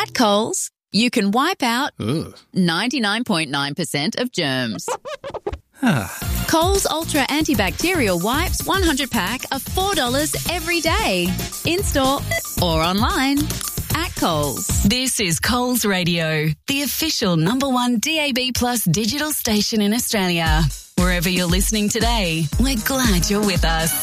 At Coles, you can wipe out 99.9% of germs. Coles Ultra Antibacterial Wipes 100 pack are $4 every day. In-store or online. At Coles. This is Coles Radio, the official #1 DAB+ digital station in Australia. Wherever you're listening today, we're glad you're with us.